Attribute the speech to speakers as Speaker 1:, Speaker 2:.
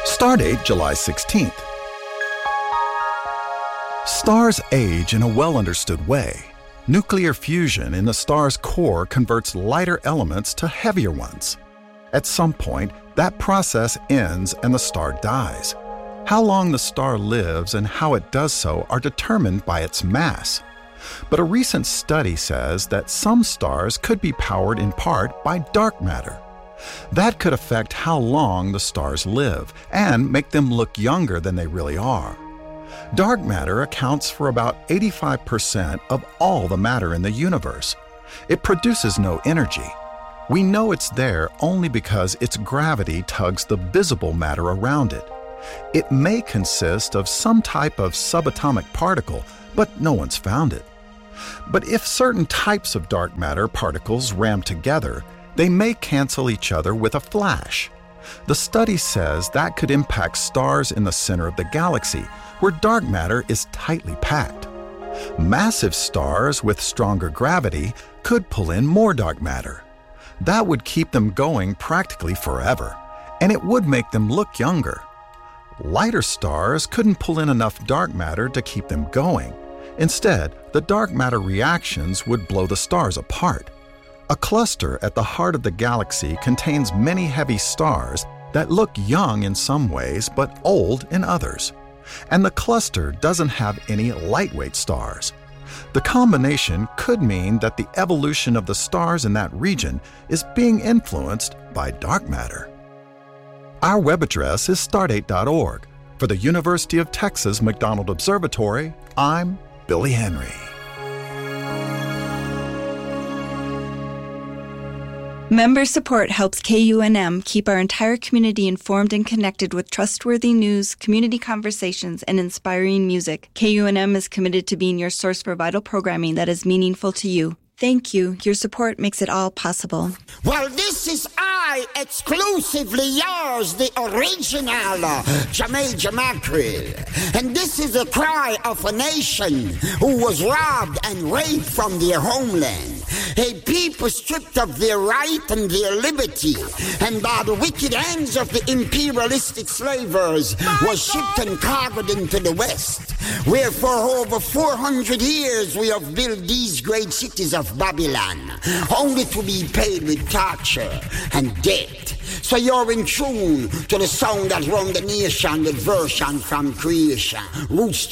Speaker 1: Stardate July 16th. Stars age in a well-understood way. Nuclear fusion in the star's core converts lighter elements to heavier ones. At some point, that process ends and the star dies. How long the star lives and how it does so are determined by its mass. But a recent study says that some stars could be powered in part by dark matter. That could affect how long the stars live and make them look younger than they really are. Dark matter accounts for about 85% of all the matter in the universe. It produces no energy. We know it's there only because its gravity tugs the visible matter around it. It may consist of some type of subatomic particle, but no one's found it. But if certain types of dark matter particles ram together, they may cancel each other with a flash. The study says that could impact stars in the center of the galaxy, where dark matter is tightly packed. Massive stars with stronger gravity could pull in more dark matter. That would keep them going practically forever, and it would make them look younger. Lighter stars couldn't pull in enough dark matter to keep them going. Instead, the dark matter reactions would blow the stars apart. A cluster at the heart of the galaxy contains many heavy stars that look young in some ways but old in others. And the cluster doesn't have any lightweight stars. The combination could mean that the evolution of the stars in that region is being influenced by dark matter. Our web address is stardate.org. For the University of Texas McDonald Observatory, I'm Billy Henry.
Speaker 2: Member support helps KUNM keep our entire community informed and connected with trustworthy news, community conversations, and inspiring music. KUNM is committed to being your source for vital programming that is meaningful to you. Thank you. Your support makes it all possible.
Speaker 3: Well, this is I, exclusively yours, the original Jamaica Mackerel. And this is the cry of a nation who was robbed and raped from their homeland. A people stripped of their right and their liberty, and by the wicked hands of the imperialistic slavers was shipped and carried into the West, where for over 400 years we have built these great cities of Babylon, only to be paid with torture and death. So you're in tune to the sound that run the nation with version from creation. Roots